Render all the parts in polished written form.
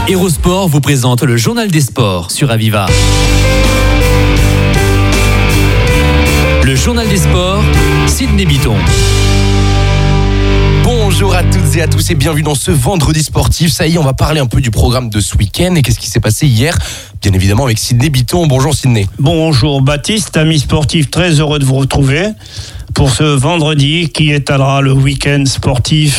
Hérosport vous présente le journal des sports sur Aviva. Le journal des sports, Sidney Bitton. Bonjour à toutes et à tous et bienvenue dans ce vendredi sportif. Ça y est, on va parler un peu du programme de ce week-end et qu'est-ce qui s'est passé hier. Bien évidemment avec Sidney Bitton. Bonjour Sidney. Bonjour Baptiste, amis sportifs, très heureux de vous retrouver pour ce vendredi qui étalera le week-end sportif.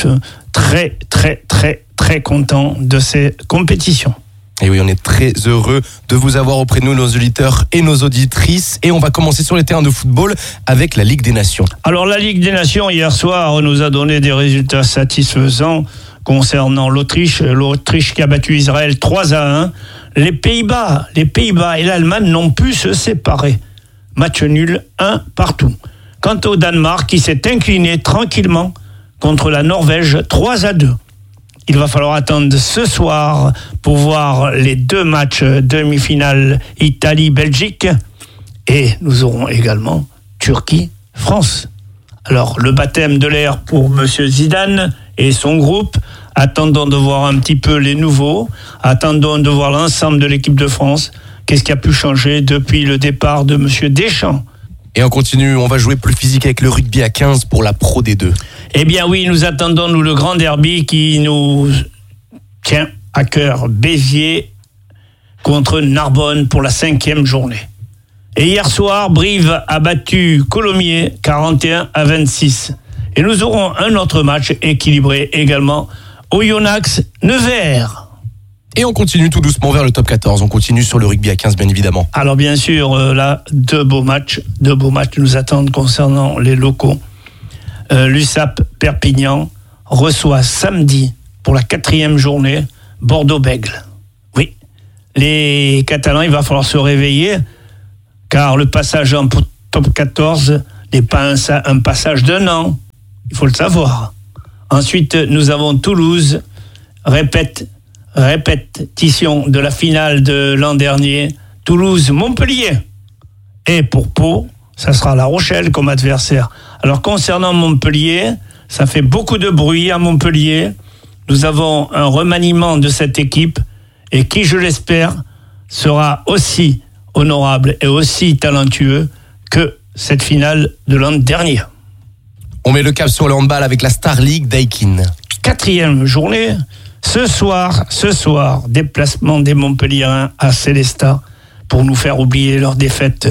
Très content de ces compétitions. Et oui, on est très heureux de vous avoir auprès de nous, nos auditeurs et nos auditrices. Et on va commencer sur les terrains de football avec la Ligue des Nations. Alors la Ligue des Nations, hier soir, nous a donné des résultats satisfaisants concernant l'Autriche. L'Autriche qui a battu Israël 3-1. Les Pays-Bas et l'Allemagne n'ont pu se séparer. Match nul, 1 partout. Quant au Danemark qui s'est incliné tranquillement contre la Norvège 3-2. Il va falloir attendre ce soir pour voir les deux matchs demi-finale Italie-Belgique. Et nous aurons également Turquie-France. Alors, le baptême de l'air pour M. Zidane et son groupe. Attendons de voir un petit peu les nouveaux. Attendons de voir l'ensemble de l'équipe de France. Qu'est-ce qui a pu changer depuis le départ de M. Deschamps ? Et on continue, on va jouer plus physique avec le rugby à 15 pour la Pro D2. Eh bien oui, nous attendons le grand derby qui nous tient à cœur. Béziers contre Narbonne pour la 5e journée. Et hier soir, Brive a battu Colomiers 41-26. Et nous aurons un autre match équilibré également. Oyonnax Nevers. Et on continue tout doucement vers le top 14. On continue sur le rugby à 15, bien évidemment. Alors bien sûr, là, deux beaux matchs nous attendent concernant les locaux. L'USAP Perpignan reçoit samedi pour la 4e journée Bordeaux-Bègles. Oui, les Catalans, il va falloir se réveiller car le passage en top 14 n'est pas un passage d'un an. Il faut le savoir. Ensuite, nous avons Toulouse, répétition de la finale de l'an dernier, Toulouse-Montpellier. Et pour Pau, ça sera La Rochelle comme adversaire. Alors concernant Montpellier, ça fait beaucoup de bruit à Montpellier. Nous avons un remaniement de cette équipe et qui, je l'espère, sera aussi honorable et aussi talentueux que cette finale de l'an dernier. On met le cap sur le handball avec la Star League Daikin. 4e journée. Ce soir, déplacement des Montpelliérains à Célestat pour nous faire oublier leur défaite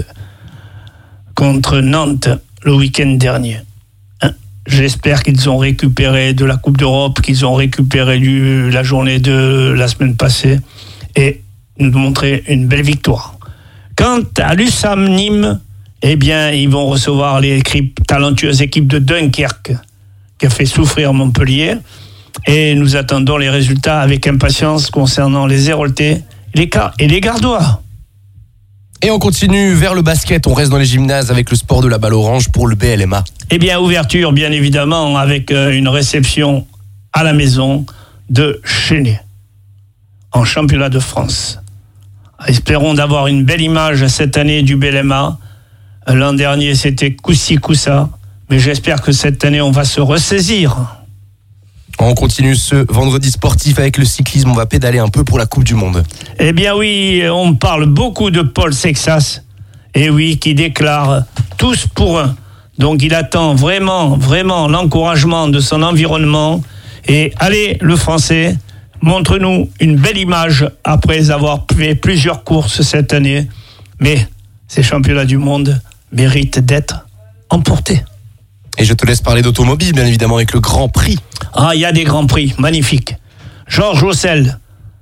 contre Nantes le week-end dernier. J'espère qu'ils ont récupéré de la Coupe d'Europe, qu'ils ont récupéré la journée de la semaine passée et nous montrer une belle victoire. Quant à l'USAM Nîmes, eh bien, ils vont recevoir les talentueuses équipes de Dunkerque qui a fait souffrir Montpellier. Et nous attendons les résultats avec impatience concernant les Héroltais et les Gardois. Et on continue vers le basket, on reste dans les gymnases avec le sport de la balle orange pour le BLMA. Eh bien, ouverture, bien évidemment, avec une réception à la maison de Chénet, en championnat de France. Espérons d'avoir une belle image cette année du BLMA. L'an dernier, c'était coup-ci, coup-ça. Mais j'espère que cette année, on va se ressaisir. On continue ce vendredi sportif avec le cyclisme. On va pédaler un peu pour la Coupe du Monde. Eh bien oui, on parle beaucoup de Paul Sexas. Et oui, qui déclare tous pour un. Donc il attend vraiment l'encouragement de son environnement. Et allez, le Français, montre-nous une belle image après avoir fait plusieurs courses cette année. Mais ces championnats du monde méritent d'être emportés. Et je te laisse parler d'automobile, bien évidemment, avec le Grand Prix. Ah, il y a des Grands Prix, magnifiques. Georges Haussel,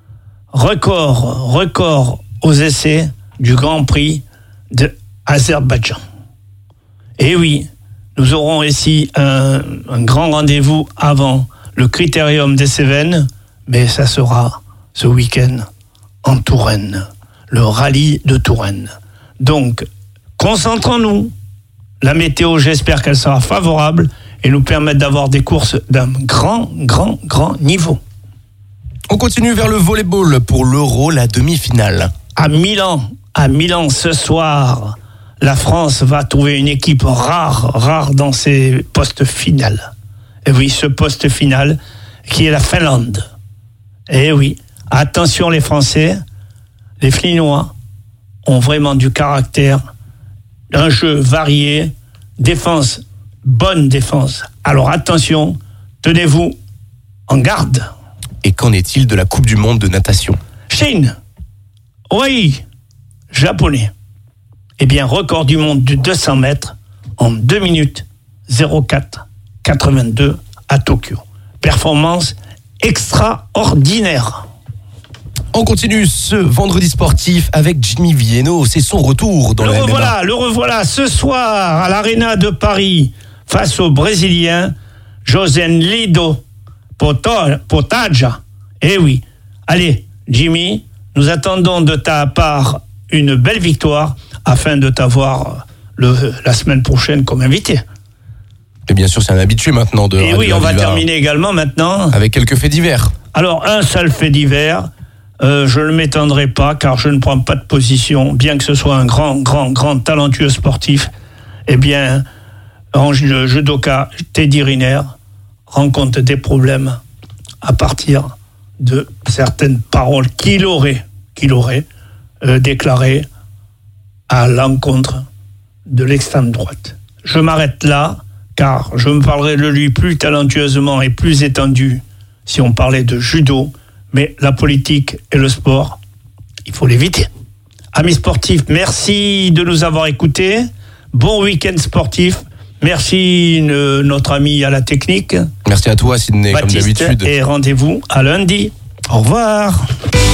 record aux essais du Grand Prix de Azerbaïdjan. Et oui, nous aurons ici un grand rendez-vous avant le Critérium des Cévennes, mais ça sera ce week-end en Touraine, le rallye de Touraine. Donc, concentrons-nous. La météo, j'espère qu'elle sera favorable et nous permettre d'avoir des courses d'un grand niveau. On continue vers le volleyball pour l'Euro, la demi-finale. À Milan ce soir, la France va trouver une équipe rare dans ses postes finales. Et oui, ce poste final qui est la Finlande. Et oui, Attention les Français, les Flinois ont vraiment du caractère, un jeu varié, défense, bonne défense. Alors attention, tenez-vous en garde. Et qu'en est-il de la Coupe du Monde de natation ? Chine, oui, japonais. Eh bien, record du monde du 200 mètres en 2 minutes 04,82 à Tokyo. Performance extraordinaire. On continue ce vendredi sportif avec Jimmy Vienno. C'est son retour dans la MMA. Le revoilà ce soir à l'Arena de Paris face au Brésilien Josenildo Potaja. Eh oui. Allez, Jimmy, nous attendons de ta part une belle victoire afin de t'avoir la semaine prochaine comme invité. Et bien sûr, c'est un habitué maintenant de Et oui, on va terminer également maintenant avec quelques faits divers. Alors, un seul fait divers, je ne m'étendrai pas car je ne prends pas de position, bien que ce soit un grand talentueux sportif. Eh bien, en judoka, Teddy Riner rencontre des problèmes à partir de certaines paroles qu'il aurait déclarées à l'encontre de l'extrême droite. Je m'arrête là, car je me parlerai de lui plus talentueusement et plus étendu si on parlait de judo, mais la politique et le sport, il faut l'éviter. Amis sportifs, merci de nous avoir écoutés. Bon week-end sportif. Merci notre ami à la technique. Merci à toi, Sidney, Baptiste, comme d'habitude. Et rendez-vous à lundi. Au revoir.